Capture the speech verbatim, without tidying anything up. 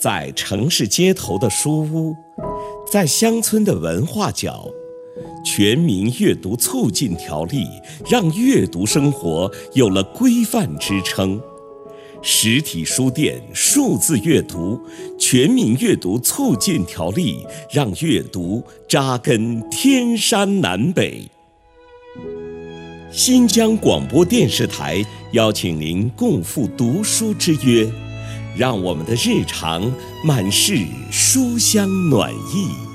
在城市街头的书屋，在乡村的文化角，全民阅读促进条例让阅读生活有了规范支撑。实体书店数字阅读，全民阅读促进条例让阅读扎根天山南北。新疆广播电视台邀请您共赴读书之约，让我们的日常满是书香暖意。